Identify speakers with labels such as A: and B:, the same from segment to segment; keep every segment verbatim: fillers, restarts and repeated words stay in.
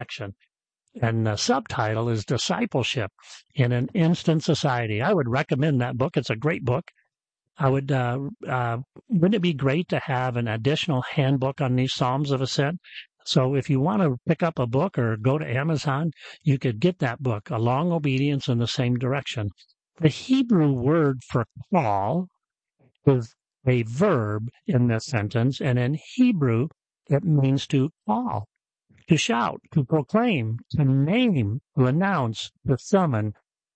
A: direction. And the subtitle is Discipleship in an Instant Society. I would recommend that book. It's a great book. I would, uh, uh, wouldn't it be great to have an additional handbook on these Psalms of Ascent? So if you want to pick up a book or go to Amazon, you could get that book, A Long Obedience in the Same Direction. The Hebrew word for call is a verb in this sentence, and in Hebrew, it means to call, to shout, to proclaim, to name, to announce, to summon,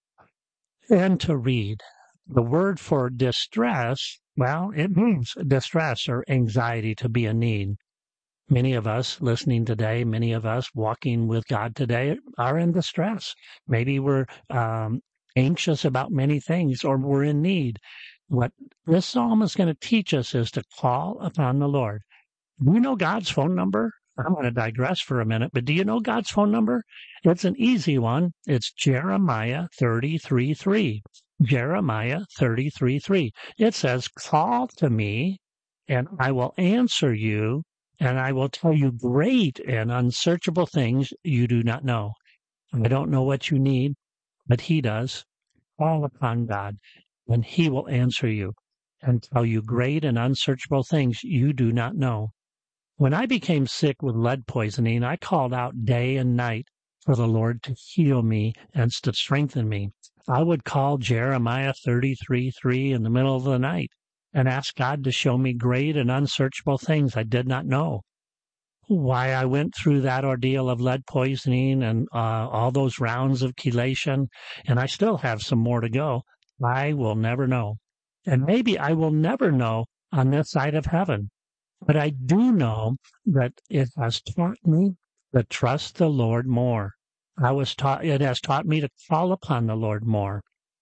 A: and to read. The word for distress, well, it means distress or anxiety, to be in need. Many of us listening today, many of us walking with God today are in distress. Maybe we're um, anxious about many things, or we're in need. What this psalm is going to teach us is to call upon the Lord. Do you know God's phone number? I'm going to digress for a minute, but do you know God's phone number? It's an easy one. It's Jeremiah thirty-three three. Jeremiah thirty-three three. It says, call to me, and I will answer you, and I will tell you great and unsearchable things you do not know. I don't know what you need, but He does. Call upon God, and He will answer you and tell you great and unsearchable things you do not know. When I became sick with lead poisoning, I called out day and night for the Lord to heal me and to strengthen me. I would call Jeremiah thirty-three three in the middle of the night and ask God to show me great and unsearchable things I did not know. Why I went through that ordeal of lead poisoning and uh, all those rounds of chelation, and I still have some more to go, I will never know. And maybe I will never know on this side of heaven. But I do know that it has taught me to trust the Lord more. I was taught, it has taught me to call upon the Lord more.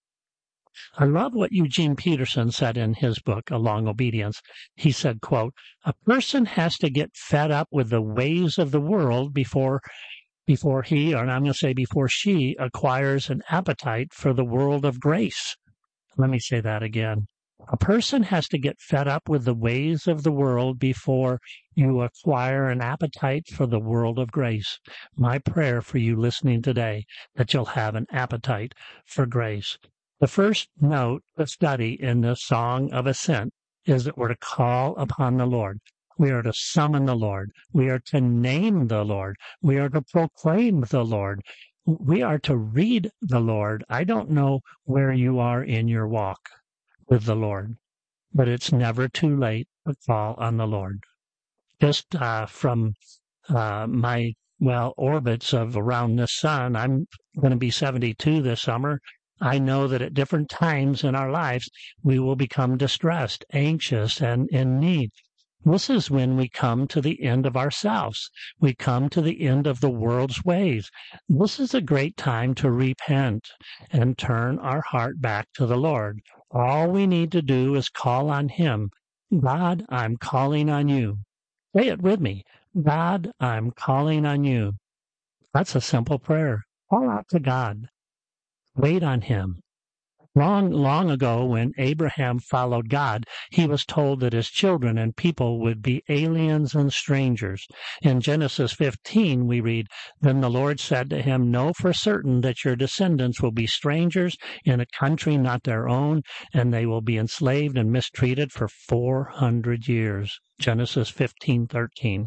A: I love what Eugene Peterson said in his book, A Long Obedience. He said, quote, a person has to get fed up with the ways of the world before before he, or I'm going to say before she, acquires an appetite for the world of grace. Let me say that again. A person has to get fed up with the ways of the world before you acquire an appetite for the world of grace. My prayer for you listening today, that you'll have an appetite for grace. The first note to study in the Song of Ascent is that we're to call upon the Lord. We are to summon the Lord. We are to name the Lord. We are to proclaim the Lord. We are to read the Lord. I don't know where you are in your walk with the Lord, but it's never too late to call on the Lord. Just uh, from uh, my, well, orbits of around the sun, I'm going to be seventy-two this summer. I know that at different times in our lives, we will become distressed, anxious, and in need. This is when we come to the end of ourselves. We come to the end of the world's ways. This is a great time to repent and turn our heart back to the Lord. All we need to do is call on Him. God, I'm calling on you. Say it with me. God, I'm calling on you. That's a simple prayer. Call out to God. Wait on Him. Long, long ago, when Abraham followed God, he was told that his children and people would be aliens and strangers. In Genesis fifteen, we read, then the Lord said to him, know for certain that your descendants will be strangers in a country not their own, and they will be enslaved and mistreated for four hundred years. Genesis fifteen thirteen.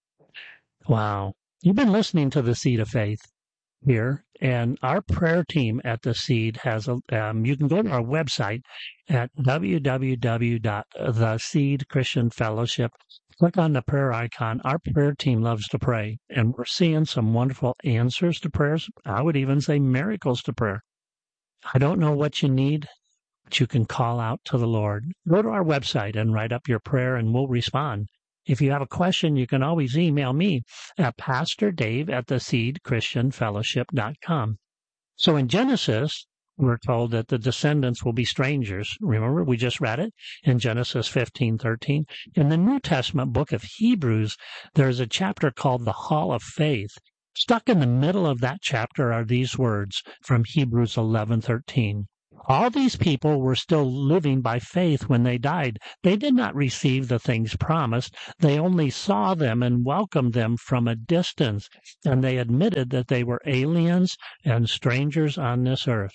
A: Wow. You've been listening to the Seed of Faith here, and our prayer team at the Seed has a, um, you can go to our website at w w w dot the seed christian fellowship. Click on the prayer icon. Our prayer team loves to pray, and we're seeing some wonderful answers to prayers. I would even say miracles to prayer. I don't know what you need, but you can call out to the Lord. Go to our website and write up your prayer, and we'll respond. If you have a question, you can always email me at pastor dave at the seed christian fellowship dot com. So in Genesis, we're told that the descendants will be strangers. Remember, we just read it in Genesis fifteen thirteen. In the New Testament book of Hebrews, there's a chapter called the Hall of Faith. Stuck in the middle of that chapter are these words from Hebrews eleven thirteen. All these people were still living by faith when they died. They did not receive the things promised. They only saw them and welcomed them from a distance, and they admitted that they were aliens and strangers on this earth.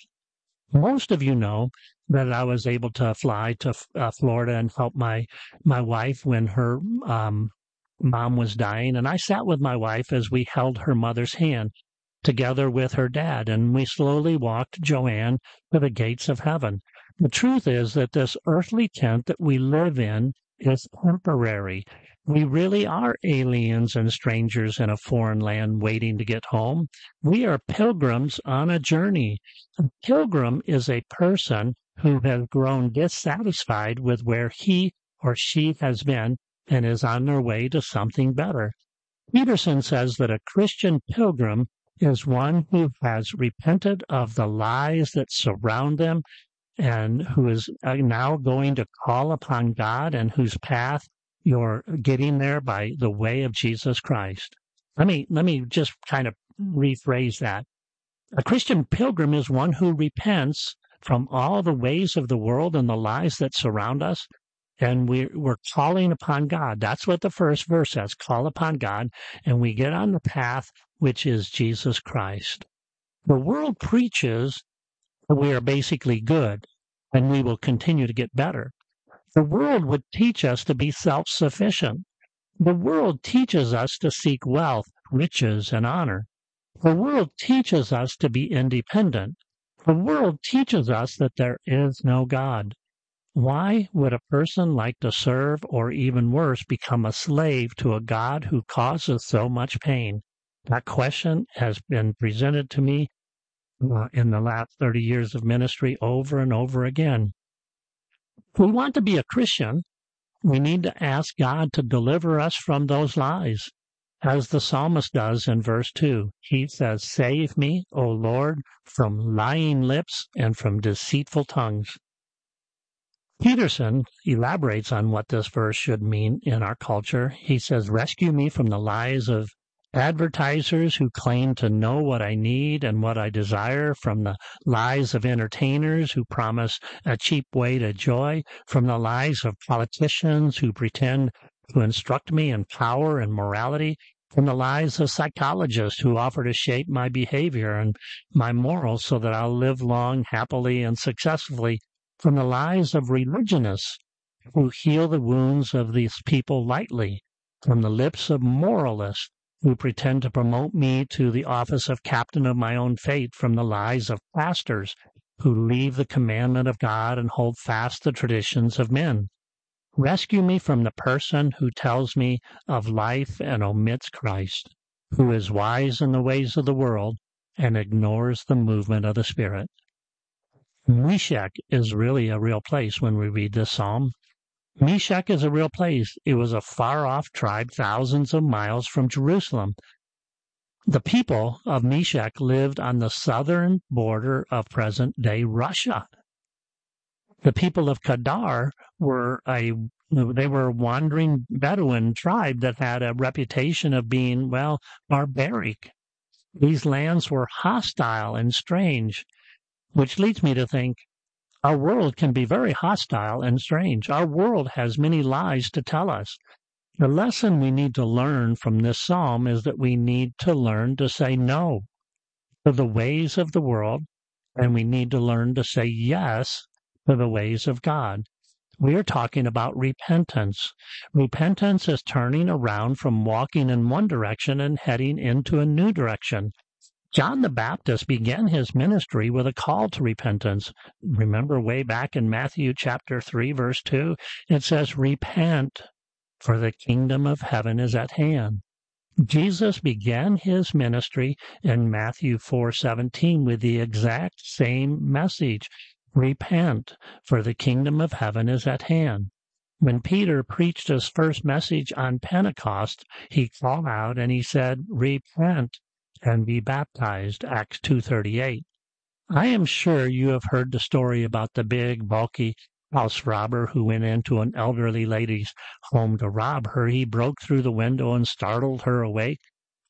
A: Most of you know that I was able to fly to uh, Florida and help my my wife when her um, mom was dying, and I sat with my wife as we held her mother's hand together with her dad, and we slowly walked Joanne to the gates of heaven. The truth is that this earthly tent that we live in is temporary. We really are aliens and strangers in a foreign land waiting to get home. We are pilgrims on a journey. A pilgrim is a person who has grown dissatisfied with where he or she has been and is on their way to something better. Peterson says that a Christian pilgrim is one who has repented of the lies that surround them and who is now going to call upon God, and whose path you're getting there by the way of Jesus Christ. Let me let me just kind of rephrase that. A Christian pilgrim is one who repents from all the ways of the world and the lies that surround us, and we're, we're calling upon God. That's what the first verse says, call upon God, and we get on the path which is Jesus Christ. The world preaches that we are basically good, and we will continue to get better. The world would teach us to be self-sufficient. The world teaches us to seek wealth, riches, and honor. The world teaches us to be independent. The world teaches us that there is no God. Why would a person like to serve, or even worse, become a slave to a God who causes so much pain? That question has been presented to me uh, in the last thirty years of ministry over and over again. If we want to be a Christian, we need to ask God to deliver us from those lies. As the psalmist does in verse two, he says, "Save me, O Lord, from lying lips and from deceitful tongues." Peterson elaborates on what this verse should mean in our culture. He says, "Rescue me from the lies of advertisers who claim to know what I need and what I desire, from the lies of entertainers who promise a cheap way to joy, from the lies of politicians who pretend to instruct me in power and morality, from the lies of psychologists who offer to shape my behavior and my morals so that I'll live long, happily, and successfully, from the lies of religionists who heal the wounds of these people lightly, from the lips of moralists who pretend to promote me to the office of captain of my own fate, from the lies of pastors who leave the commandment of God and hold fast the traditions of men. Rescue me from the person who tells me of life and omits Christ, who is wise in the ways of the world and ignores the movement of the Spirit." Meshech is really a real place when we read this psalm. Meshech is a real place. It was a far-off tribe thousands of miles from Jerusalem. The people of Meshech lived on the southern border of present-day Russia. The people of Kedar were a they were a wandering Bedouin tribe that had a reputation of being, well, barbaric. These lands were hostile and strange, which leads me to think our world can be very hostile and strange. Our world has many lies to tell us. The lesson we need to learn from this psalm is that we need to learn to say no to the ways of the world, and we need to learn to say yes to the ways of God. We are talking about repentance. Repentance is turning around from walking in one direction and heading into a new direction. John the Baptist began his ministry with a call to repentance. Remember way back in Matthew chapter three, verse two, it says, "Repent, for the kingdom of heaven is at hand." Jesus began his ministry in Matthew four seventeen with the exact same message. Repent, for the kingdom of heaven is at hand. When Peter preached his first message on Pentecost, he called out and he said, "Repent and be baptized," Acts two thirty-eight. I am sure you have heard the story about the big, bulky house robber who went into an elderly lady's home to rob her. He broke through the window and startled her awake.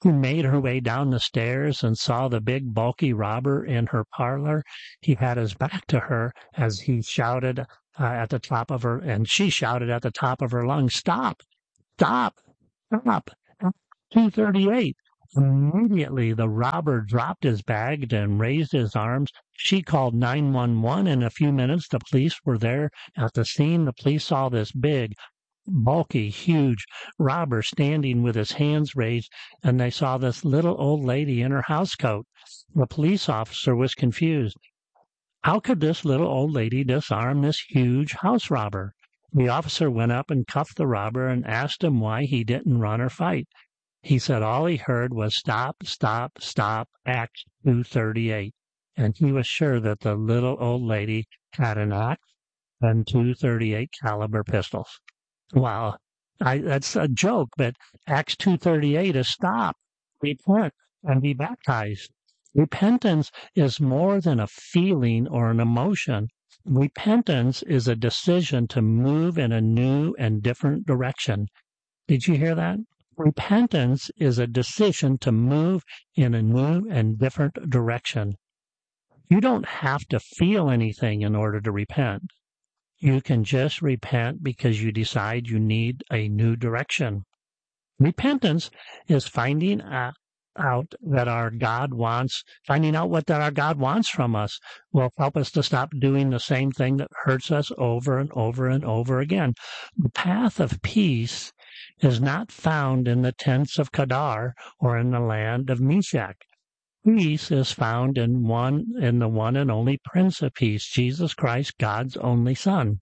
A: who made her way down the stairs and saw the big, bulky robber in her parlor. He had his back to her as he shouted uh, at the top of her, and she shouted at the top of her lungs, "Stop! Stop! Stop! two thirty-eight." Immediately, the robber dropped his bag and raised his arms. She called nine one one. In a few minutes, the police were there at the scene. The police saw this big, bulky, huge robber standing with his hands raised, and they saw this little old lady in her housecoat. The police officer was confused. How could this little old lady disarm this huge house robber? The officer went up and cuffed the robber and asked him why he didn't run or fight. He said all he heard was stop, stop, stop, Act two thirty-eight. And he was sure that the little old lady had an axe and two thirty-eight caliber pistols. Wow, I, that's a joke, but Acts two thirty-eight is stop, repent, and be baptized. Repentance is more than a feeling or an emotion. Repentance is a decision to move in a new and different direction. Did you hear that? Repentance is a decision to move in a new and different direction. You don't have to feel anything in order to repent. You can just repent because you decide you need a new direction. Repentance is finding uh, out that our God wants, finding out what that our God wants from us will help us to stop doing the same thing that hurts us over and over and over again. The path of peace is not found in the tents of Kedar or in the land of Meshach. Peace is found in one in the one and only Prince of Peace, Jesus Christ, God's only Son.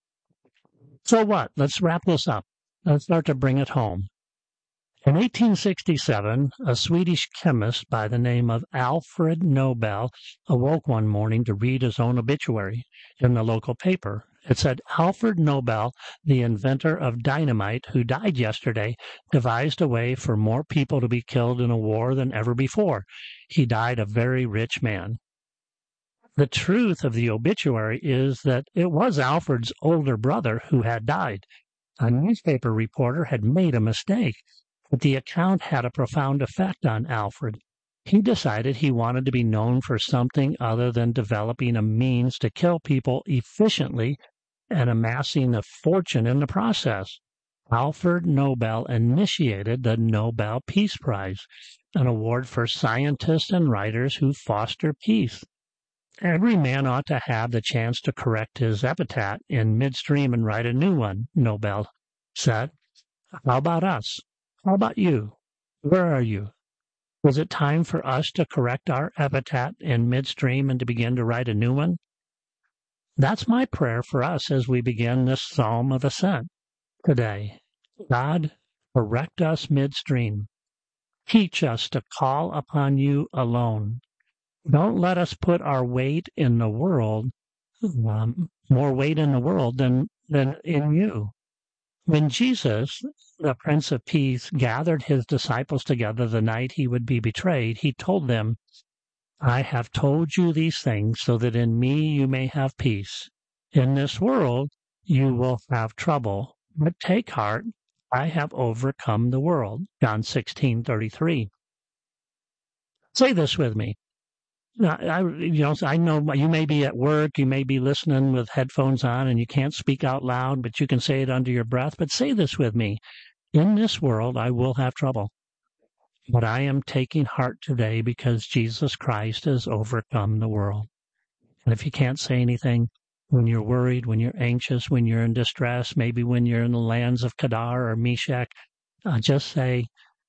A: So what? Let's wrap this up. Let's start to bring it home. In eighteen sixty-seven, a Swedish chemist by the name of Alfred Nobel awoke one morning to read his own obituary in the local paper. It said, Alfred Nobel, the inventor of dynamite, who died yesterday, devised a way for more people to be killed in a war than ever before. He died a very rich man. The truth of the obituary is that it was Alfred's older brother who had died. A newspaper reporter had made a mistake, but the account had a profound effect on Alfred. He decided he wanted to be known for something other than developing a means to kill people efficiently and amassing a fortune in the process. Alfred Nobel initiated the Nobel Peace Prize, an award for scientists and writers who foster peace. Every man ought to have the chance to correct his epitaph in midstream and write a new one, Nobel said. How about us? How about you? Where are you? Was it time for us to correct our epitaph in midstream and to begin to write a new one? That's my prayer for us as we begin this Psalm of Ascent today. God, correct us midstream. Teach us to call upon you alone. Don't let us put our weight in the world, um, more weight in the world than, than in you. When Jesus, the Prince of Peace, gathered his disciples together the night he would be betrayed, he told them, I have told you these things so that in me you may have peace. In this world you will have trouble, but take heart, I have overcome the world. John sixteen thirty-three. Say this with me. Now, I, you know, I know you may be at work, you may be listening with headphones on, and you can't speak out loud, but you can say it under your breath. But say this with me. In this world, I will have trouble, but I am taking heart today because Jesus Christ has overcome the world. And if you can't say anything, when you're worried, when you're anxious, when you're in distress, maybe when you're in the lands of Kedar or Meshach, uh, just say,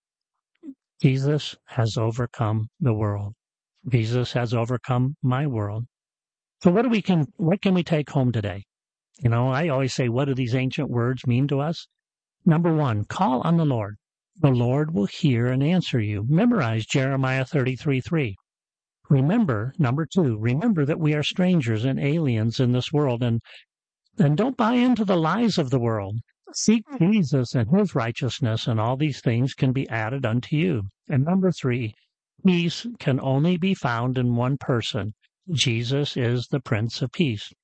A: Jesus has overcome the world. Jesus has overcome my world. So what do we can what can we take home today? You know, I always say, what do these ancient words mean to us? Number one, call on the Lord. The Lord will hear and answer you. Memorize Jeremiah thirty-three three. Remember, number two, remember that we are strangers and aliens in this world, and, and don't buy into the lies of the world. Seek Jesus and his righteousness, and all these things can be added unto you. And number three, peace can only be found in one person. Jesus is the Prince of Peace.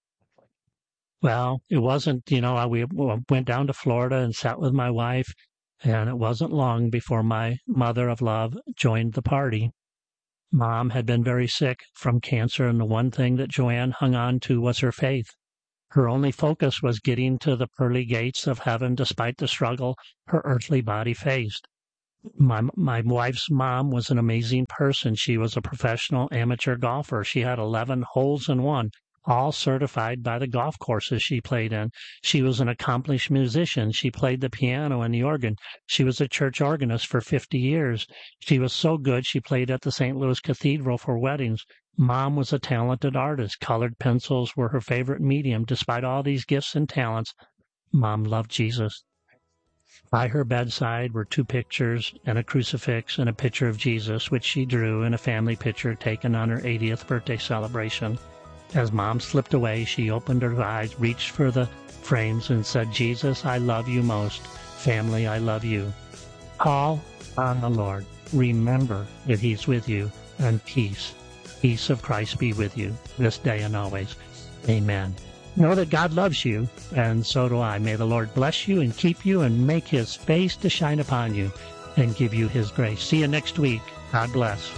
A: Well, it wasn't, you know, we went down to Florida and sat with my wife, And it wasn't long before my mother of love joined the party. Mom had been very sick from cancer, and the one thing that Joanne hung on to was her faith. Her only focus was getting to the pearly gates of heaven despite the struggle her earthly body faced. My my wife's mom was an amazing person. She was a professional amateur golfer. She had eleven holes in one, all certified by the golf courses she played in. She was an accomplished musician. She played the piano and the organ. She was a church organist for fifty years. She was so good she played at the Saint Louis Cathedral for weddings. Mom was a talented artist. Colored pencils were her favorite medium. Despite all these gifts and talents, Mom loved Jesus. By her bedside were two pictures and a crucifix and a picture of Jesus, which she drew in a family picture taken on her eightieth birthday celebration. As Mom slipped away, she opened her eyes, reached for the frames, and said, "Jesus, I love you most. Family, I love you. Call on the Lord. Remember that He's with you, and peace. Peace of Christ be with you this day and always. Amen." Know that God loves you, and so do I. May the Lord bless you and keep you and make His face to shine upon you and give you His grace. See you next week. God bless.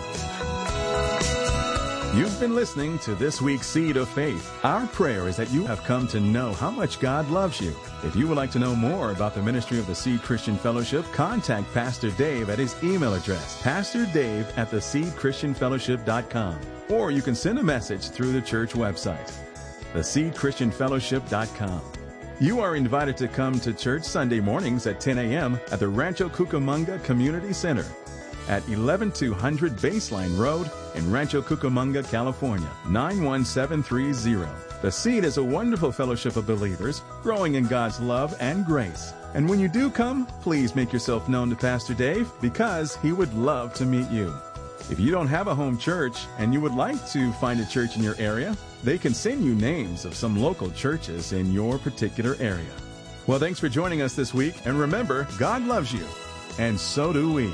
B: You've been listening to this week's Seed of Faith. Our prayer is that you have come to know how much God loves you. If you would like to know more about the ministry of the Seed Christian Fellowship, contact Pastor Dave at his email address, pastor dave at the seed christian fellowship dot com. Or you can send a message through the church website, the seed christian fellowship dot com. You are invited to come to church Sunday mornings at ten a.m. at the Rancho Cucamonga Community Center at eleven two hundred Baseline Road in Rancho Cucamonga, California, nine one seven three zero. The Seed is a wonderful fellowship of believers growing in God's love and grace. And when you do come, please make yourself known to Pastor Dave because he would love to meet you. If you don't have a home church and you would like to find a church in your area, they can send you names of some local churches in your particular area. Well, thanks for joining us this week. And remember, God loves you, and so do we.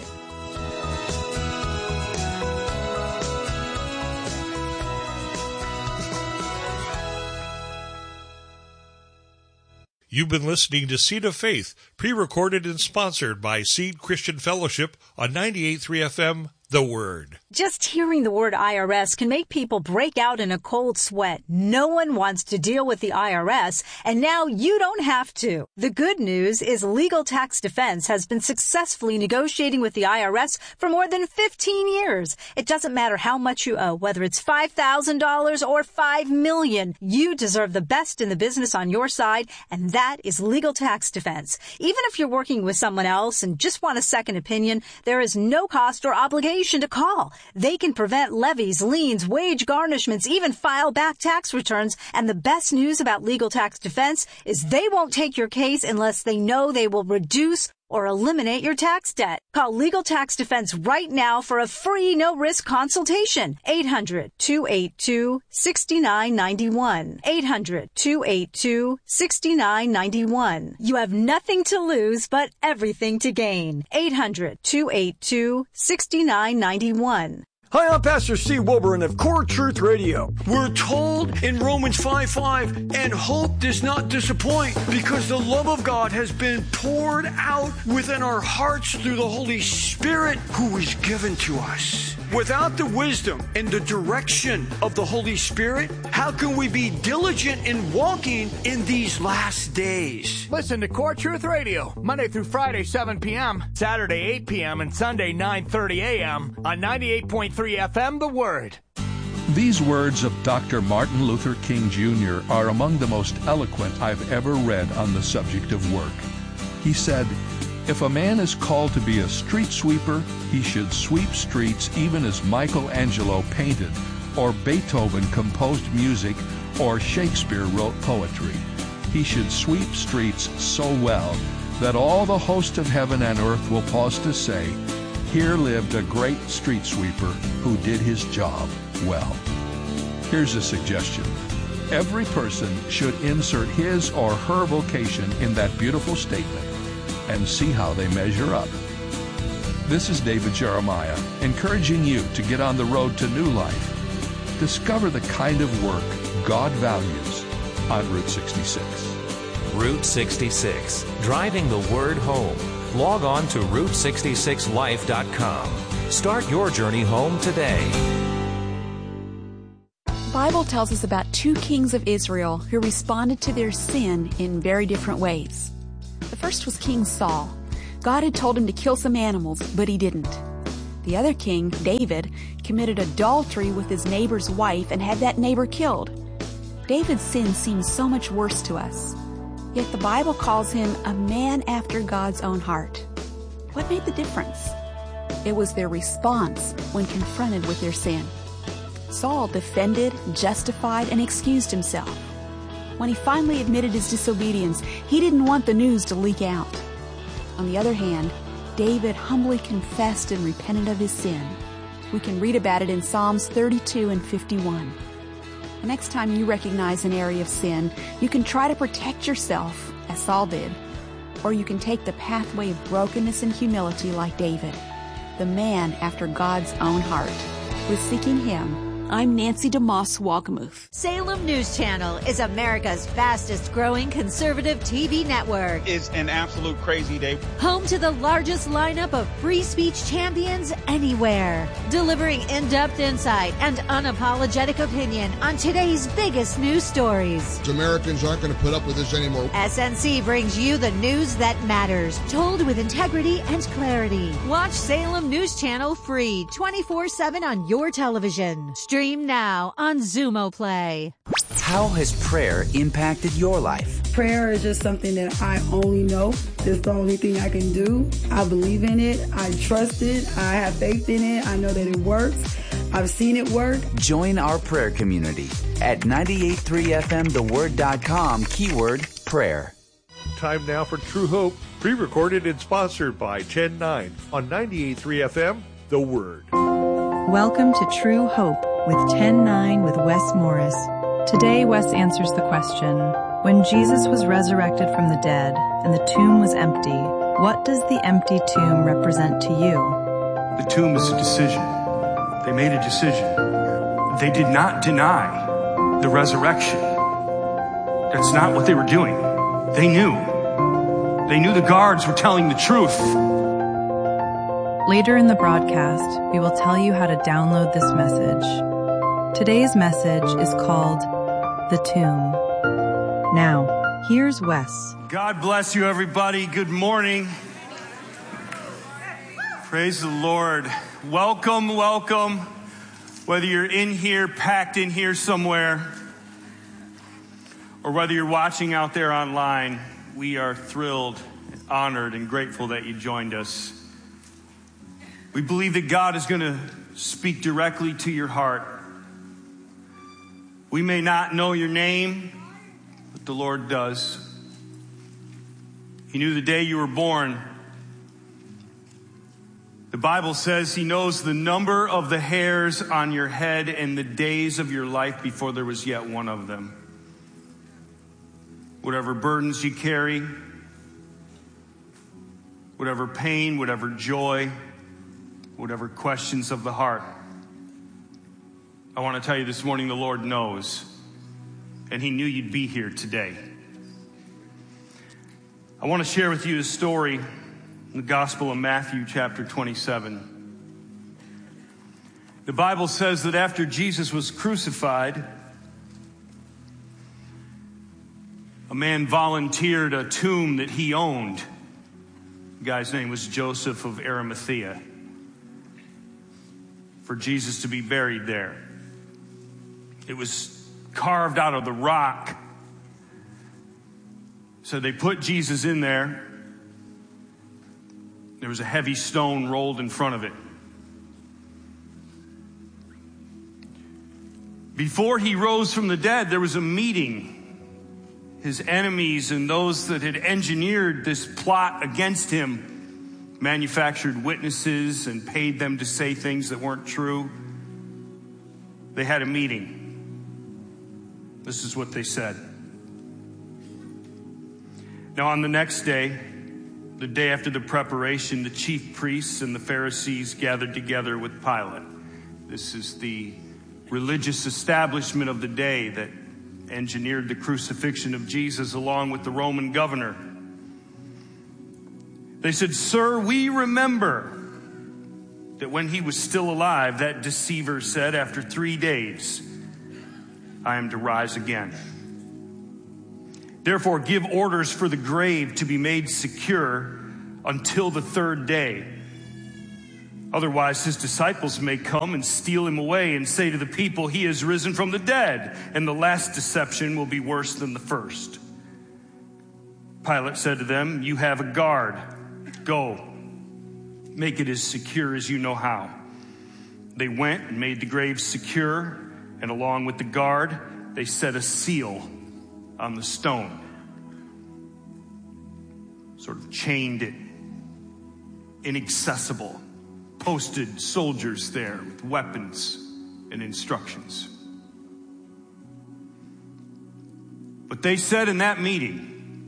C: You've been listening to Seed of Faith, pre-recorded and sponsored by Seed Christian Fellowship on ninety-eight point three F M, The Word.
D: Just hearing the word I R S can make people break out in a cold sweat. No one wants to deal with the I R S, and now you don't have to. The good news is Legal Tax Defense has been successfully negotiating with the I R S for more than fifteen years. It doesn't matter how much you owe, whether it's five thousand dollars or five million dollars. You deserve the best in the business on your side, and that is Legal Tax Defense. Even if you're working with someone else and just want a second opinion, there is no cost or obligation to call. They can prevent levies, liens, wage garnishments, even file back tax returns. And the best news about Legal Tax Defense is they won't take your case unless they know they will reduce or eliminate your tax debt. Call Legal Tax Defense right now for a free no-risk consultation. eight hundred, two eight two, six nine nine one. eight hundred, two eight two, six nine nine one. You have nothing to lose but everything to gain. eight hundred, two eight two, six nine nine one.
E: Hi, I'm Pastor Steve Wilburn of Core Truth Radio. We're told in Romans five five, and hope does not disappoint because the love of God has been poured out within our hearts through the Holy Spirit who is given to us. Without the wisdom and the direction of the Holy Spirit, how can we be diligent in walking in these last days?
F: Listen to Core Truth Radio, Monday through Friday, seven p.m., Saturday, eight p.m., and Sunday, nine thirty a.m. on ninety-eight point three F M, The Word.
G: These words of Doctor Martin Luther King Junior are among the most eloquent I've ever read on the subject of work. He said, "If a man is called to be a street sweeper, he should sweep streets even as Michelangelo painted, or Beethoven composed music, or Shakespeare wrote poetry. He should sweep streets so well that all the host of heaven and earth will pause to say, 'Here lived a great street sweeper who did his job well.'" Here's a suggestion. Every person should insert his or her vocation in that beautiful statement and see how they measure up. This is David Jeremiah, encouraging you to get on the road to new life. Discover the kind of work God values on Route sixty-six.
H: Route sixty-six, driving the word home. log on to route sixty-six life dot com. Start your journey home today.
I: The Bible tells us about two kings of Israel who responded to their sin in very different ways. The first was King Saul. God had told him to kill some animals, but he didn't. The other king, David, committed adultery with his neighbor's wife and had that neighbor killed. David's sin seems so much worse to us. Yet the Bible calls him a man after God's own heart. What made the difference? It was their response when confronted with their sin. Saul defended, justified, and excused himself. When he finally admitted his disobedience, he didn't want the news to leak out. On the other hand, David humbly confessed and repented of his sin. We can read about it in Psalms thirty-two and fifty-one. The next time you recognize an area of sin, you can try to protect yourself, as Saul did, or you can take the pathway of brokenness and humility like David, the man after God's own heart. With Seeking Him, I'm Nancy DeMoss Walgamuth.
D: Salem News Channel is America's fastest growing conservative T V network.
J: It's an absolute crazy day.
D: Home to the largest lineup of free speech champions anywhere. Delivering in-depth insight and unapologetic opinion on today's biggest news stories.
K: Americans aren't going to put up with this anymore.
D: S N C brings you the news that matters, told with integrity and clarity. Watch Salem News Channel free twenty-four seven on your television. Stream now on Zumo Play.
L: How has prayer impacted your life?
M: Prayer is just something that I only know. It's the only thing I can do. I believe in it. I trust it. I have faith in it. I know that it works. I've seen it work.
L: Join our prayer community at ninety-eight point three F M the word dot com, keyword prayer.
C: Time now for True Hope, pre-recorded and sponsored by ten nine on ninety-eight point three F M, The Word.
N: Welcome to True Hope with ten nine with Wes Morris. Today, Wes answers the question, when Jesus was resurrected from the dead and the tomb was empty, what does the empty tomb represent to you?
O: The tomb is a decision. They made a decision. They did not deny the resurrection. That's not what they were doing. They knew. They knew the guards were telling the truth.
N: Later in the broadcast, we will tell you how to download this message. Today's message is called The Tomb. Now, here's Wes.
O: God bless you, everybody. Good morning. Praise the Lord. Welcome, welcome. Whether you're in here, packed in here somewhere, or whether you're watching out there online, we are thrilled, honored, and grateful that you joined us. We believe that God is going to speak directly to your heart. We may not know your name, but the Lord does. He knew the day you were born. The Bible says He knows the number of the hairs on your head and the days of your life before there was yet one of them. Whatever burdens you carry, whatever pain, whatever joy, whatever questions of the heart, I want to tell you this morning, the Lord knows, and He knew you'd be here today. I want to share with you a story in the Gospel of Matthew, chapter twenty-seven. The Bible says that after Jesus was crucified, a man volunteered a tomb that he owned. The guy's name was Joseph of Arimathea, for Jesus to be buried there. It was carved out of the rock. So they put Jesus in there. There was a heavy stone rolled in front of it. Before he rose from the dead, there was a meeting. His enemies and those that had engineered this plot against him manufactured witnesses and paid them to say things that weren't true. They had a meeting. This is what they said. Now on the next day, the day after the preparation, the chief priests and the Pharisees gathered together with Pilate. This is the religious establishment of the day that engineered the crucifixion of Jesus along with the Roman governor. They said, "Sir, we remember that when he was still alive, that deceiver said, 'After three days, I am to rise again.' Therefore, give orders for the grave to be made secure until the third day. Otherwise, his disciples may come and steal him away and say to the people, 'He has risen from the dead,' and the last deception will be worse than the first." Pilate said to them, "You have a guard. Go, make it as secure as you know how." They went and made the grave secure, and along with the guard, they set a seal on the stone. Sort of chained it, inaccessible, posted soldiers there with weapons and instructions. But they said in that meeting,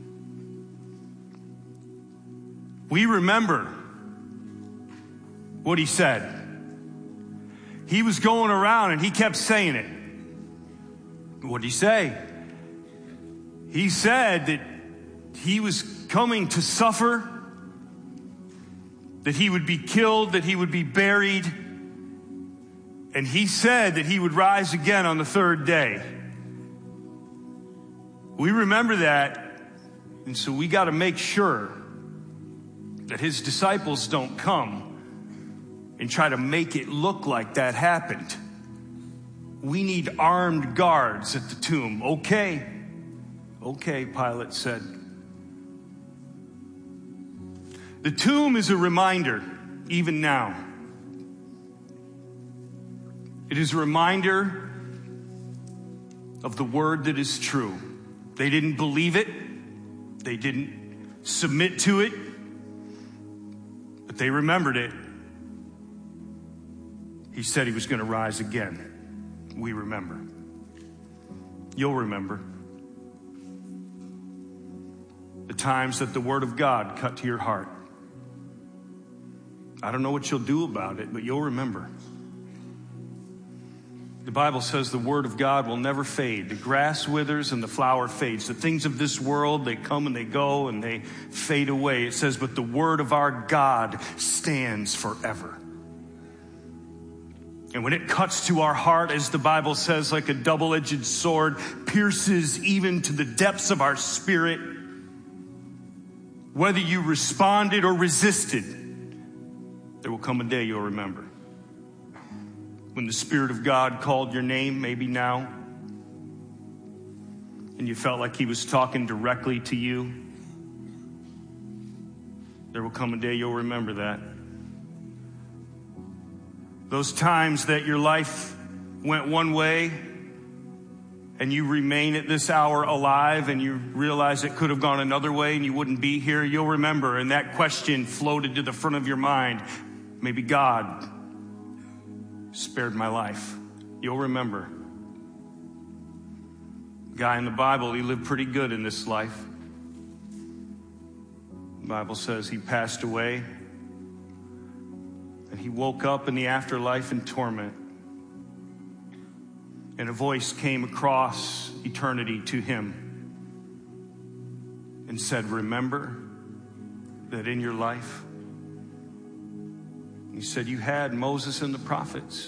O: "We remember what he said." He was going around and he kept saying it. What did he say? He said that he was coming to suffer, that he would be killed, that he would be buried, and he said that he would rise again on the third day. We remember that, and so we got to make sure that his disciples don't come and try to make it look like that happened. We need armed guards at the tomb. Okay, okay, Pilate said. The tomb is a reminder, even now. It is a reminder of the word that is true. They didn't believe it. They didn't submit to it. But they remembered it. He said he was going to rise again. We remember. You'll remember the times that the word of God cut to your heart. I don't know what you'll do about it, but you'll remember. The Bible says the word of God will never fade. The grass withers and the flower fades. The things of this world, they come and they go and they fade away. It says, but the word of our God stands forever. And when it cuts to our heart, as the Bible says, like a double-edged sword, pierces even to the depths of our spirit, whether you responded or resisted, there will come a day you'll remember. When the Spirit of God called your name, maybe now, and you felt like he was talking directly to you, there will come a day you'll remember that. Those times that your life went one way and you remain at this hour alive and you realize it could have gone another way and you wouldn't be here, you'll remember. And that question floated to the front of your mind. Maybe God spared my life. You'll remember. Guy in the Bible, he lived pretty good in this life. The Bible says he passed away and he woke up in the afterlife in torment. And a voice came across eternity to him and said, remember that in your life, he said, you had Moses and the prophets,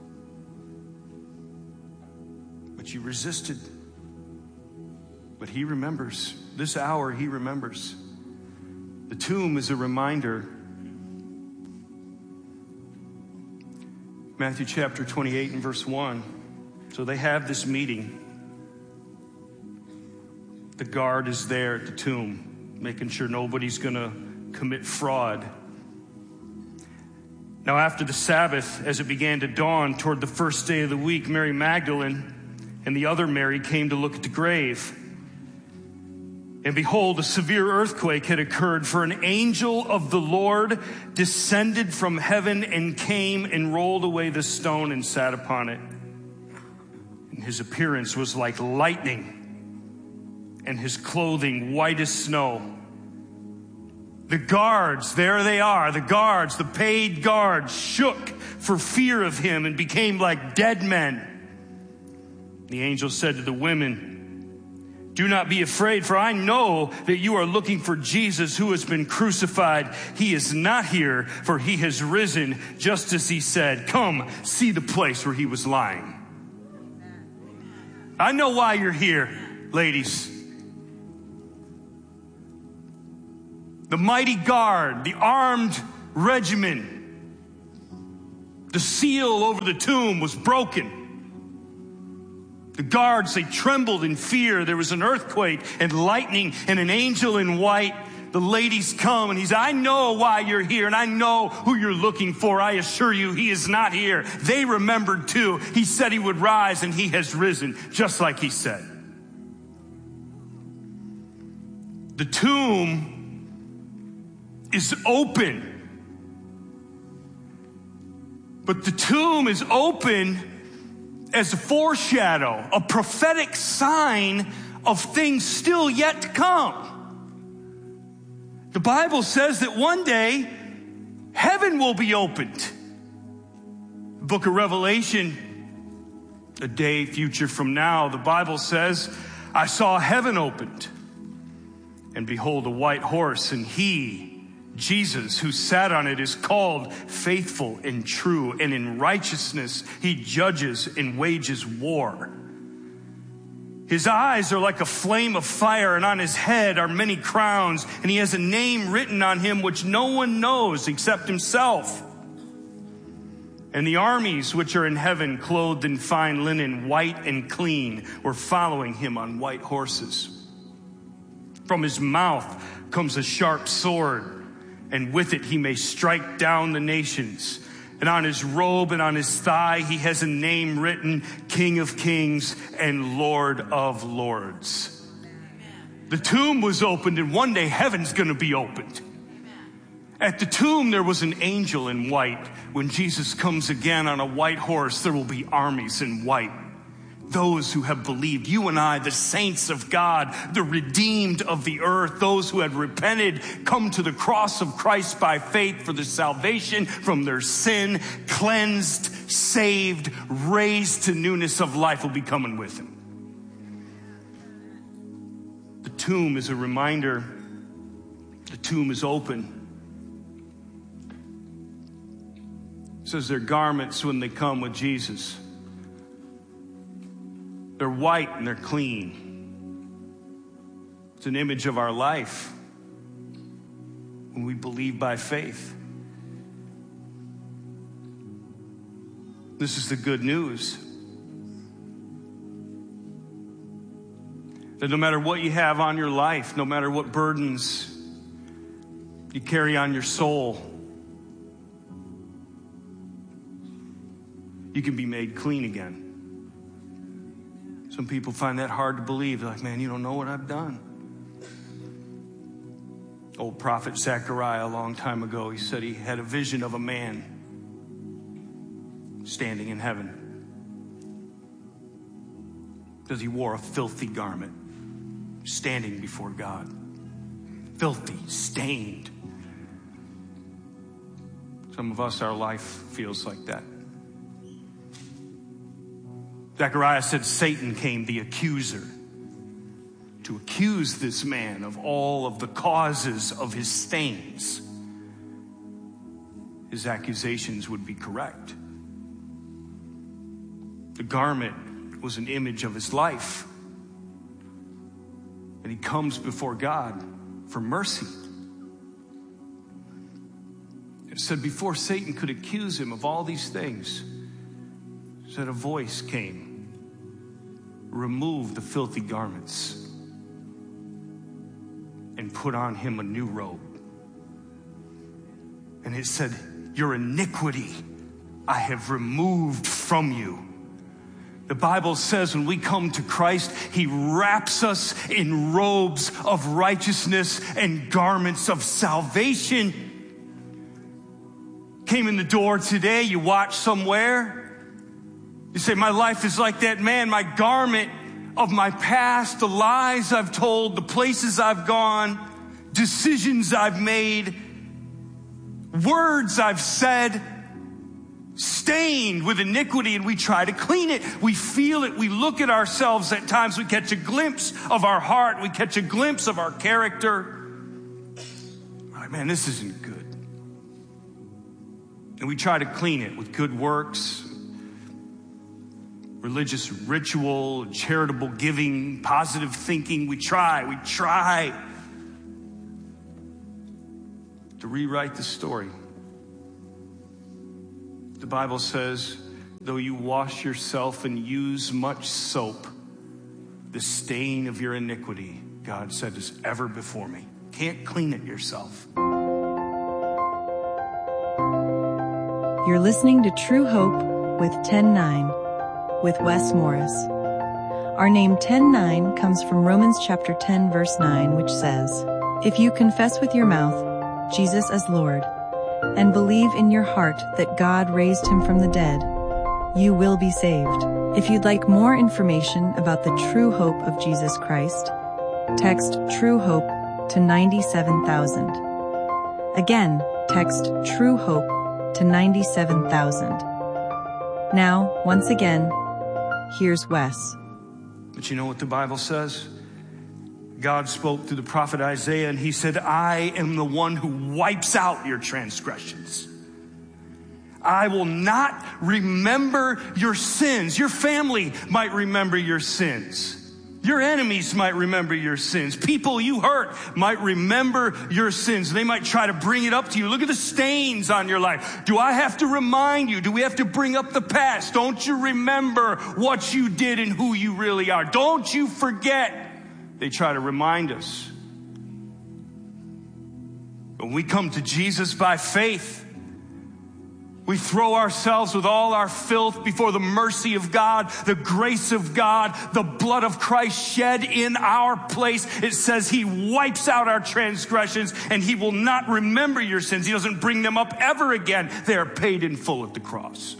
O: but you resisted. But he remembers. This hour, he remembers. The tomb is a reminder. Matthew chapter twenty-eight and verse one. So they have this meeting. The guard is there at the tomb, making sure nobody's going to commit fraud. Now after the Sabbath, as it began to dawn toward the first day of the week, Mary Magdalene and the other Mary came to look at the grave. And behold, a severe earthquake had occurred, for an angel of the Lord descended from heaven and came and rolled away the stone and sat upon it. And his appearance was like lightning, and his clothing white as snow. The guards, there they are, the guards, the paid guards, shook for fear of him and became like dead men. The angel said to the women, Do not be afraid, for I know that you are looking for Jesus who has been crucified. He is not here, for he has risen, just as he said. Come, see the place where he was lying. I know why you're here, ladies. The mighty guard, the armed regiment, the seal over the tomb was broken. The guards, they trembled in fear. There was an earthquake and lightning and an angel in white. The ladies come and he said, I know why you're here and I know who you're looking for. I assure you he is not here. They remembered too. He said he would rise and he has risen, just like he said. The tomb is open. But the tomb is open as a foreshadow, a prophetic sign of things still yet to come. The Bible says that one day heaven will be opened. The book of Revelation, a day future from now, the Bible says, I saw heaven opened, and behold, a white horse, and he, Jesus, who sat on it, is called Faithful and True, and in righteousness he judges and wages war. His eyes are like a flame of fire, and on his head are many crowns, and he has a name written on him which no one knows except himself. And the armies which are in heaven, clothed in fine linen, white and clean, were following him on white horses. From his mouth comes a sharp sword, and with it he may strike down the nations. And on his robe and on his thigh he has a name written, King of Kings and Lord of Lords. The tomb was opened, and one day heaven's going to be opened. At the tomb there was an angel in white. When Jesus comes again on a white horse, there will be armies in white. Those who have believed, you and I, the saints of God, the redeemed of the earth, those who had repented, come to the cross of Christ by faith for the salvation from their sin, cleansed, saved, raised to newness of life, will be coming with him. The tomb is a reminder. The tomb is open. It says their garments when they come with Jesus, they're white and they're clean. It's an image of our life when we believe by faith. This is the good news. That no matter what you have on your life, no matter what burdens you carry on your soul, you can be made clean again. Some people find that hard to believe. They're like, man, you don't know what I've done. Old prophet Zechariah, a long time ago, he said he had a vision of a man standing in heaven because he wore a filthy garment, standing before God. Filthy, stained. Some of us, our life feels like that. Zechariah said Satan came, the accuser, to accuse this man of all of the causes of his stains. His accusations would be correct. The garment was an image of his life. And he comes before God for mercy. It said before Satan could accuse him of all these things, it said a voice came. Remove the filthy garments and put on him a new robe. And it said, your iniquity I have removed from you. The Bible says when we come to Christ, he wraps us in robes of righteousness and garments of salvation. Came in the door today, you watch somewhere. You say, my life is like that man, my garment of my past, the lies I've told, the places I've gone, decisions I've made, words I've said, stained with iniquity, and we try to clean it. We feel it. We look at ourselves at times. We catch a glimpse of our heart. We catch a glimpse of our character. We're like, man, this isn't good. And we try to clean it with good works, religious ritual, charitable giving, positive thinking. We try, we try to rewrite the story. The Bible says, though you wash yourself and use much soap, the stain of your iniquity, God said, is ever before me. Can't clean it yourself.
N: You're listening to True Hope with ten nine with Wes Morris. Our name ten nine comes from Romans chapter ten verse nine, which says, if you confess with your mouth Jesus as Lord and believe in your heart that God raised him from the dead, you will be saved. If you'd like more information about the true hope of Jesus Christ, text True Hope to ninety-seven thousand. Again, text True Hope to ninety-seven thousand. Now, once again, here's Wes.
O: But you know what the Bible says? God spoke through the prophet Isaiah, and he said, I am the one who wipes out your transgressions. I will not remember your sins. Your family might remember your sins. Your enemies might remember your sins. People you hurt might remember your sins. They might try to bring it up to you. Look at the stains on your life. Do I have to remind you? Do we have to bring up the past? Don't you remember what you did and who you really are? Don't you forget. They try to remind us. When we come to Jesus by faith, we throw ourselves with all our filth before the mercy of God, the grace of God, the blood of Christ shed in our place. It says he wipes out our transgressions and he will not remember your sins. He doesn't bring them up ever again. They are paid in full at the cross.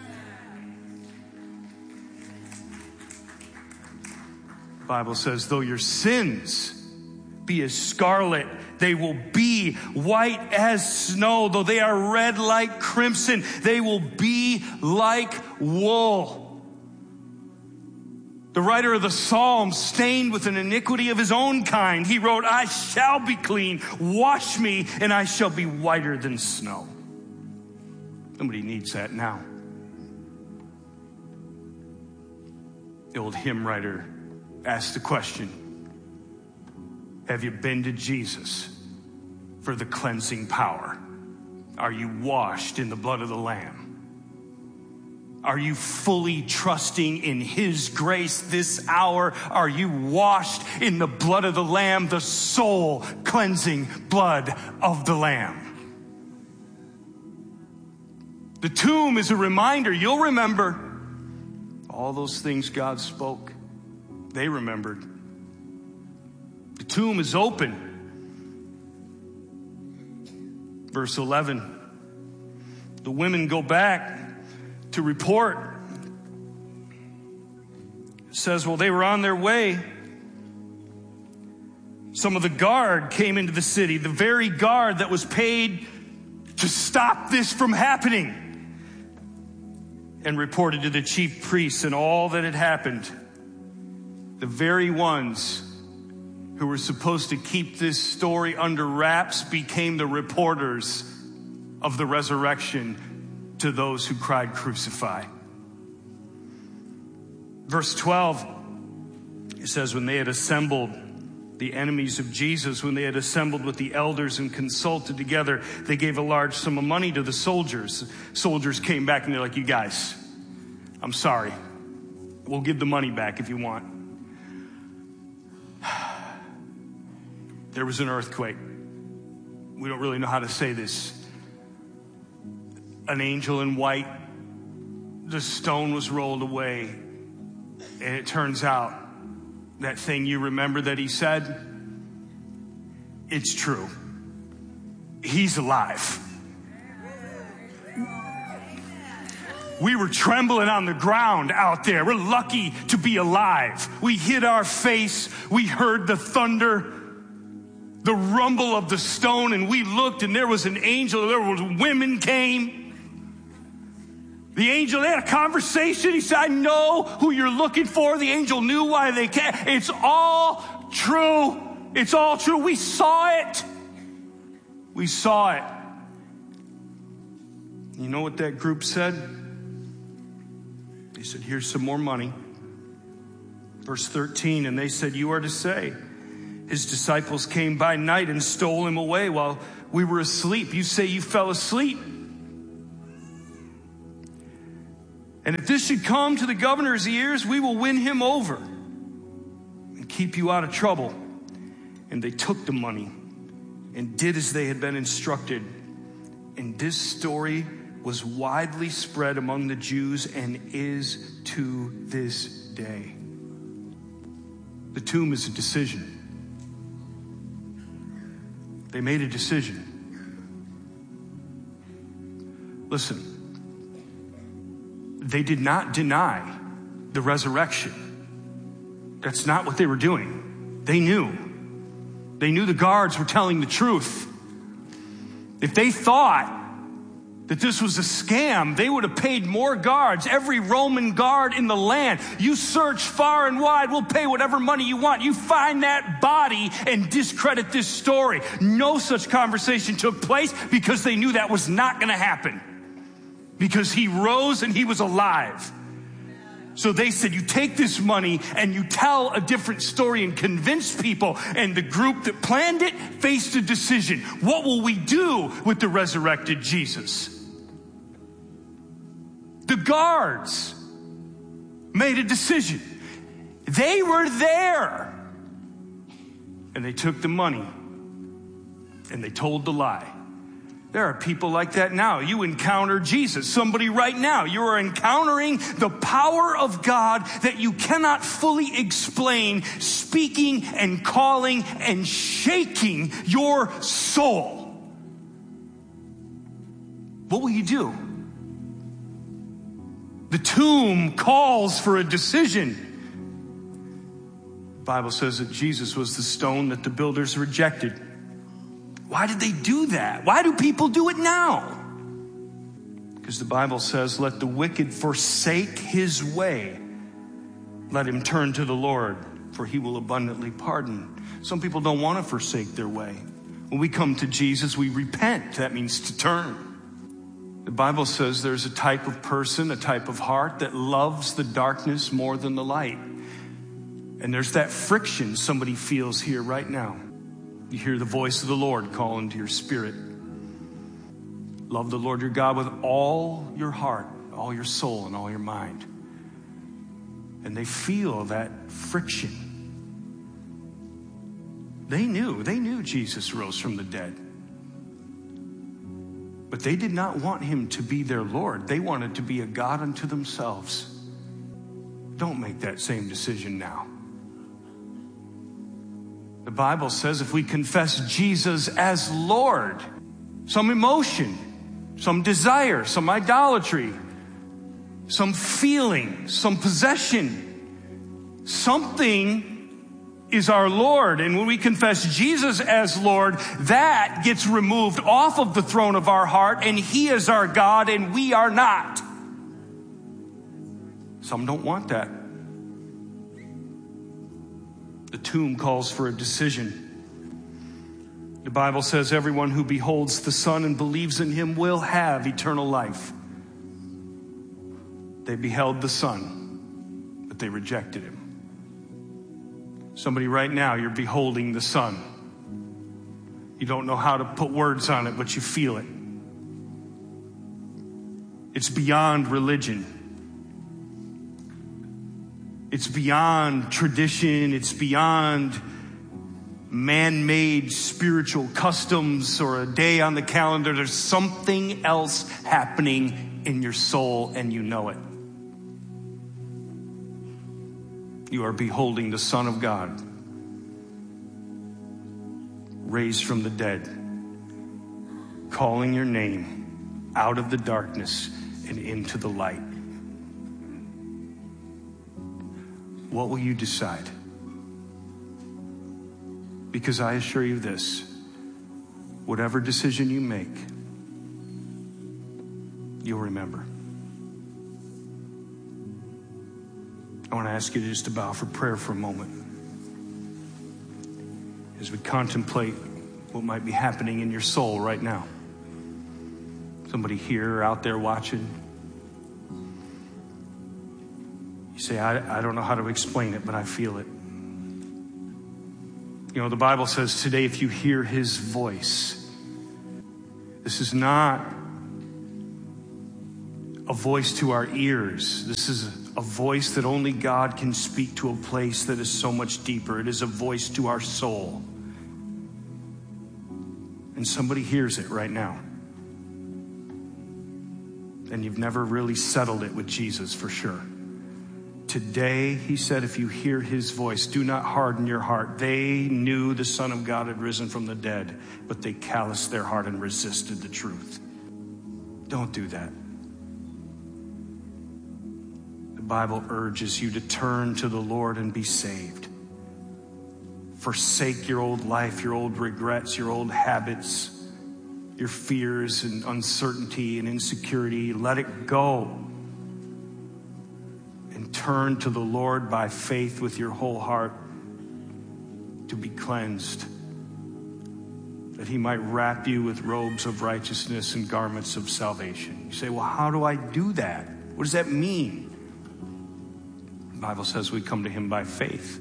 O: The Bible says, though your sins be as scarlet, they will be white as snow. Though they are red like crimson, they will be like wool. The writer of the Psalms, stained with an iniquity of his own kind, he wrote, I shall be clean. Wash me, and I shall be whiter than snow. Somebody needs that now. The old hymn writer asked the question, have you been to Jesus for the cleansing power? Are you washed in the blood of the Lamb? Are you fully trusting in his grace this hour? Are you washed in the blood of the Lamb, the soul cleansing blood of the Lamb? The tomb is a reminder. You'll remember all those things God spoke. They remembered. The tomb is open. Verse eleven. The women go back to report. It says, well, they were on their way. Some of the guard came into the city, the very guard that was paid to stop this from happening, and reported to the chief priests and all that had happened. The very ones who were supposed to keep this story under wraps became the reporters of the resurrection to those who cried, crucify. Verse twelve, it says, when they had assembled, the enemies of Jesus, when they had assembled with the elders and consulted together, they gave a large sum of money to the soldiers. Soldiers came back and they're like, you guys, I'm sorry. We'll give the money back if you want. There was an earthquake. We don't really know how to say this. An angel in white, the stone was rolled away. And it turns out that thing you remember that he said, it's true. He's alive. We were trembling on the ground out there. We're lucky to be alive. We hit our face. We heard the thunder, the rumble of the stone, and we looked, and there was an angel. There was women came. The angel, they had a conversation. He said, I know who you're looking for. The angel knew why they came. It's all true. It's all true. We saw it. We saw it. You know what that group said? They said, here's some more money. Verse thirteen, and they said, you are to say, his disciples came by night and stole him away while we were asleep. You say you fell asleep. And if this should come to the governor's ears, we will win him over and keep you out of trouble. And they took the money and did as they had been instructed. And this story was widely spread among the Jews and is to this day. The tomb is a decision. They made a decision. Listen. They did not deny the resurrection. That's not what they were doing. They knew. They knew the guards were telling the truth. If they thought that this was a scam, they would have paid more guards. Every Roman guard in the land. You search far and wide. We'll pay whatever money you want. You find that body and discredit this story. No such conversation took place because they knew that was not going to happen. Because he rose and he was alive. So they said, you take this money and you tell a different story and convince people. And the group that planned it faced a decision. What will we do with the resurrected Jesus? The guards made a decision. They were there. And they took the money and they told the lie. There are people like that now. You encounter Jesus. Somebody right now, you are encountering the power of God that you cannot fully explain, speaking and calling and shaking your soul. What will you do? The tomb calls for a decision. The Bible says that Jesus was the stone that the builders rejected. Why did they do that? Why do people do it now? Because the Bible says, let the wicked forsake his way. Let him turn to the Lord, for he will abundantly pardon. Some people don't want to forsake their way. When we come to Jesus, we repent. That means to turn. The Bible says there's a type of person, a type of heart that loves the darkness more than the light. And there's that friction somebody feels here right now. You hear the voice of the Lord calling to your spirit. Love the Lord your God with all your heart, all your soul, and all your mind. And they feel that friction. They knew, they knew Jesus rose from the dead. But they did not want him to be their Lord. They wanted to be a God unto themselves. Don't make that same decision now. The Bible says if we confess Jesus as Lord, some emotion, some desire, some idolatry, some feeling, some possession, something is our Lord. And when we confess Jesus as Lord, that gets removed off of the throne of our heart, and he is our God and we are not. Some don't want that. The tomb calls for a decision. The Bible says everyone who beholds the Son and believes in him will have eternal life. They beheld the Son, but they rejected him. Somebody right now, you're beholding the Son. You don't know how to put words on it, but you feel it. It's beyond religion. It's beyond tradition. It's beyond man-made spiritual customs or a day on the calendar. There's something else happening in your soul, and you know it. You are beholding the Son of God, raised from the dead, calling your name out of the darkness and into the light. What will you decide? Because I assure you this, whatever decision you make, you'll remember. I want to ask you to just to bow for prayer for a moment as we contemplate what might be happening in your soul right now. Somebody here or out there watching. You say, I, I don't know how to explain it, but I feel it. You know, the Bible says today, if you hear his voice, this is not a voice to our ears. This is a voice that only God can speak to a place that is so much deeper. It is a voice to our soul. And somebody hears it right now. And you've never really settled it with Jesus for sure. Today, he said, if you hear his voice, do not harden your heart. They knew the Son of God had risen from the dead, but they calloused their heart and resisted the truth. Don't do that. The Bible urges you to turn to the Lord and be saved. Forsake your old life, your old regrets, your old habits, your fears and uncertainty and insecurity. Let it go. And turn to the Lord by faith with your whole heart to be cleansed, that he might wrap you with robes of righteousness and garments of salvation. You say, well, how do I do that? What does that mean? The Bible says we come to him by faith.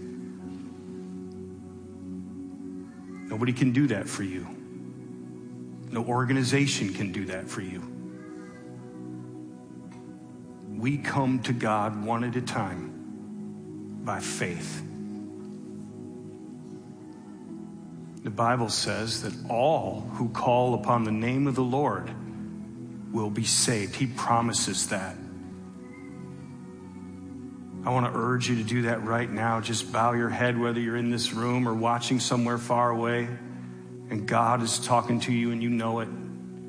O: Nobody can do that for you. No organization can do that for you. We come to God one at a time by faith. The Bible says that all who call upon the name of the Lord will be saved. He promises that. I want to urge you to do that right now. Just bow your head, whether you're in this room or watching somewhere far away, and God is talking to you and you know it.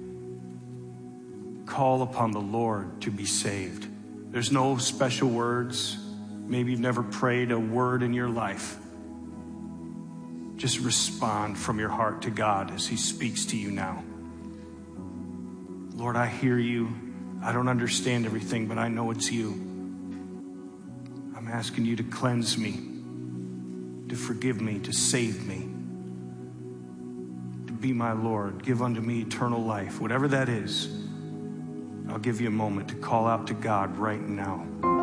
O: Call upon the Lord to be saved. There's no special words. Maybe you've never prayed a word in your life. Just respond from your heart to God as he speaks to you now. Lord, I hear you. I don't understand everything, but I know it's you. I'm asking you to cleanse me, to forgive me, to save me, to be my Lord. Give unto me eternal life. Whatever that is, I'll give you a moment to call out to God right now.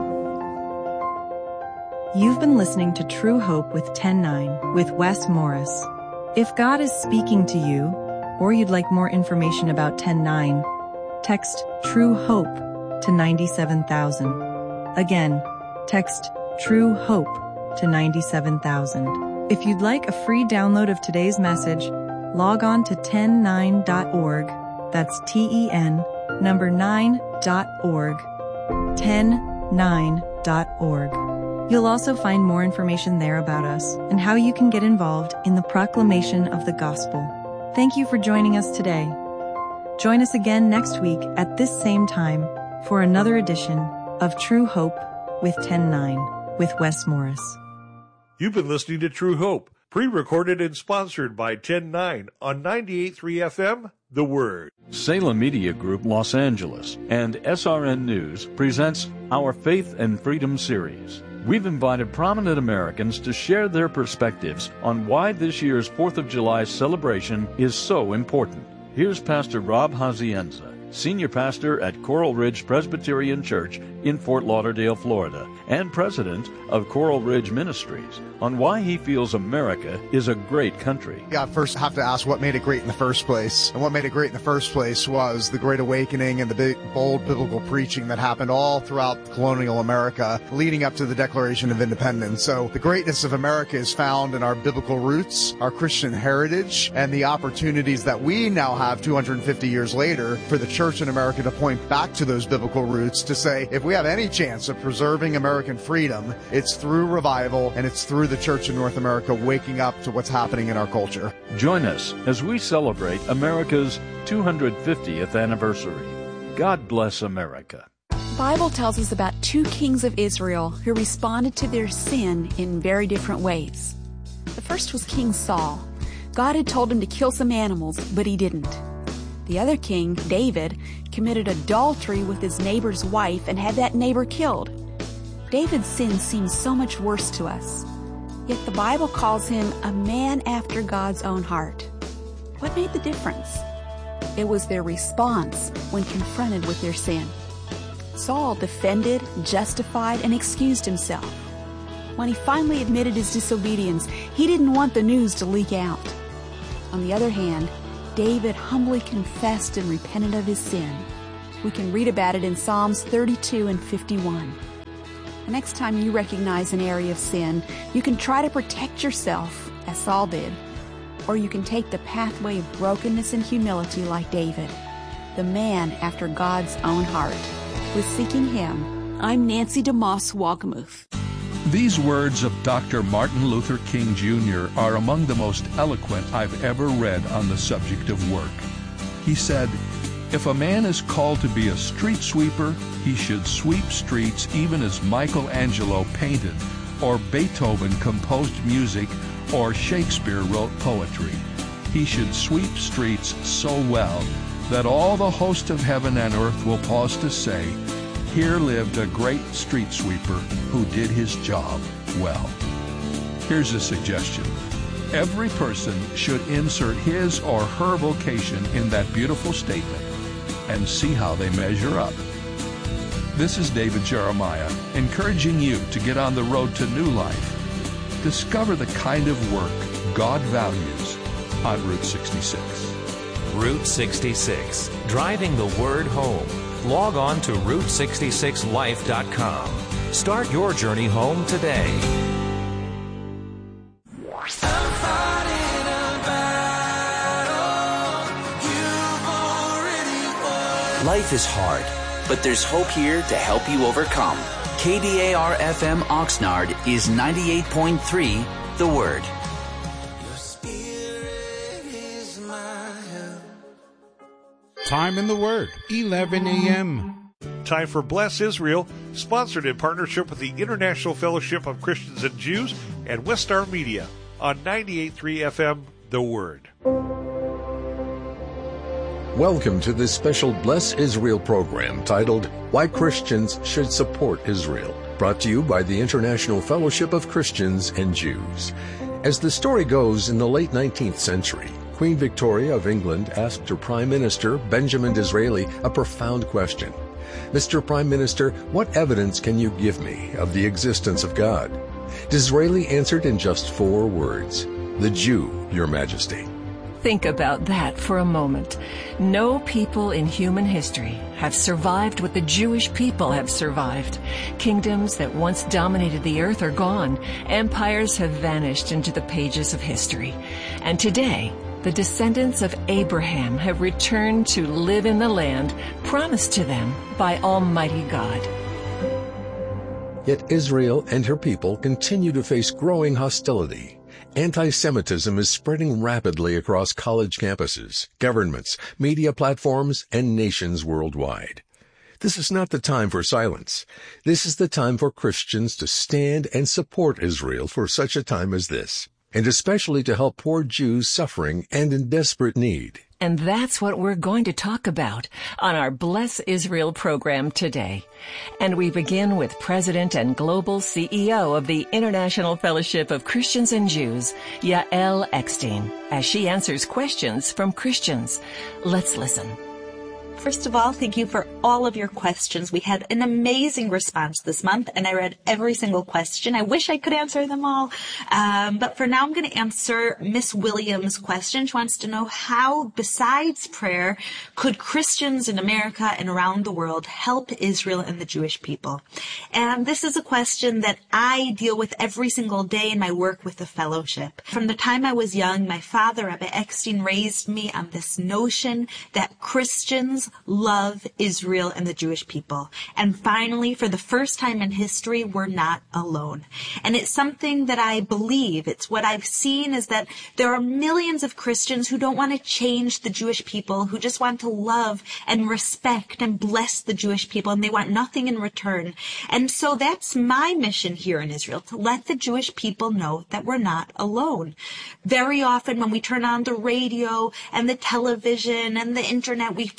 N: You've been listening to True Hope with ten nine with Wes Morris. If God is speaking to you, or you'd like more information about ten nine, text True Hope to ninety-seven thousand. Again, text True Hope to ninety-seven thousand. If you'd like a free download of today's message, log on to ten nine dot org. That's T E N number nine dot org. ten nine dot org. You'll also find more information there about us and how you can get involved in the proclamation of the gospel. Thank you for joining us today. Join us again next week at this same time for another edition of True Hope with ten nine with Wes Morris.
C: You've been listening to True Hope, pre-recorded and sponsored by ten nine on ninety-eight point three F M, The Word.
P: Salem Media Group Los Angeles and S R N News presents our Faith and Freedom series. We've invited prominent Americans to share their perspectives on why this year's fourth of July celebration is so important. Here's Pastor Rob Hazienza, Senior Pastor at Coral Ridge Presbyterian Church in Fort Lauderdale, Florida, and President of Coral Ridge Ministries, on why he feels America is a great country.
Q: Yeah, first have to ask what made it great in the first place. And what made it great in the first place was the Great Awakening and the big, bold biblical preaching that happened all throughout colonial America leading up to the Declaration of Independence. So the greatness of America is found in our biblical roots, our Christian heritage, and the opportunities that we now have two hundred fifty years later for the church in America to point back to those biblical roots to say, if we have any chance of preserving American freedom, it's through revival and it's through the church in North America waking up to what's happening in our culture.
P: Join us as we celebrate America's two hundred fiftieth anniversary. God bless America.
I: The Bible tells us about two kings of Israel who responded to their sin in very different ways. The first was King Saul. God had told him to kill some animals, but he didn't. The other king, David, committed adultery with his neighbor's wife and had that neighbor killed. David's sin seems so much worse to us. Yet the Bible calls him a man after God's own heart. What made the difference? It was their response when confronted with their sin. Saul defended, justified, and excused himself. When he finally admitted his disobedience, he didn't want the news to leak out. On the other hand, David humbly confessed and repented of his sin. We can read about it in Psalms thirty-two and fifty-one. The next time you recognize an area of sin, you can try to protect yourself, as Saul did, or you can take the pathway of brokenness and humility like David, the man after God's own heart. With Seeking Him, I'm Nancy DeMoss Wagamuth.
G: These words of Doctor Martin Luther King Junior are among the most eloquent I've ever read on the subject of work. He said, "If a man is called to be a street sweeper, he should sweep streets even as Michelangelo painted, or Beethoven composed music, or Shakespeare wrote poetry. He should sweep streets so well that all the host of heaven and earth will pause to say, 'Here lived a great street sweeper who did his job well.'" Here's a suggestion. Every person should insert his or her vocation in that beautiful statement and see how they measure up. This is David Jeremiah, encouraging you to get on the road to new life. Discover the kind of work God values on Route sixty-six.
H: Route sixty-six, driving the word home. Log on to route sixty-six life dot com. Start your journey home today.
L: Life is hard, but there's hope here to help you overcome. K D A R F M Oxnard is ninety-eight point three, The Word.
R: Time in the Word, eleven a.m.
C: Time for Bless Israel, sponsored in partnership with the International Fellowship of Christians and Jews and West Star Media on ninety-eight point three F M, The Word.
S: Welcome to this special Bless Israel program titled Why Christians Should Support Israel, brought to you by the International Fellowship of Christians and Jews. As the story goes, in the late nineteenth century, Queen Victoria of England asked her Prime Minister, Benjamin Disraeli, a profound question. "Mister Prime Minister, what evidence can you give me of the existence of God?" Disraeli answered in just four words, "The Jew, Your Majesty."
T: Think about that for a moment. No people in human history have survived what the Jewish people have survived. Kingdoms that once dominated the earth are gone. Empires have vanished into the pages of history. And today, the descendants of Abraham have returned to live in the land promised to them by Almighty God.
S: Yet Israel and her people continue to face growing hostility. Anti-Semitism is spreading rapidly across college campuses, governments, media platforms, and nations worldwide. This is not the time for silence. This is the time for Christians to stand and support Israel for such a time as this, and especially to help poor Jews suffering and in desperate need.
T: And that's what we're going to talk about on our Bless Israel program today. And we begin with President and Global C E O of the International Fellowship of Christians and Jews, Yael Eckstein, as she answers questions from Christians. Let's listen.
U: First of all, thank you for all of your questions. We had an amazing response this month, and I read every single question. I wish I could answer them all. Um, but for now, I'm going to answer Miss Williams' question. She wants to know how, besides prayer, could Christians in America and around the world help Israel and the Jewish people? And this is a question that I deal with every single day in my work with the fellowship. From the time I was young, my father, Rabbi Eckstein, raised me on this notion that Christians love Israel and the Jewish people. And finally, for the first time in history, we're not alone. And it's something that I believe. It's what I've seen is that there are millions of Christians who don't want to change the Jewish people, who just want to love and respect and bless the Jewish people, and they want nothing in return. And so that's my mission here in Israel, to let the Jewish people know that we're not alone. Very often when we turn on the radio and the television and the internet, we feel like we're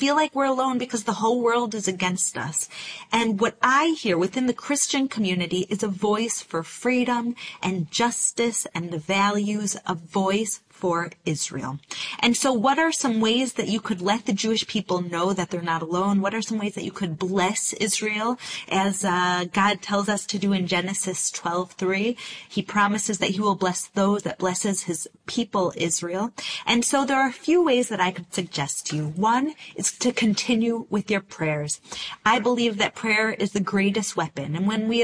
U: alone because the whole world is against us. And what I hear within the Christian community is a voice for freedom and justice and the values, a voice for Israel. And so what are some ways that you could let the Jewish people know that they're not alone? What are some ways that you could bless Israel as uh, God tells us to do in Genesis twelve three? He promises that he will bless those that blesses his people Israel. And so there are a few ways that I could suggest to you. One is to continue with your prayers. I believe that prayer is the greatest weapon. And when we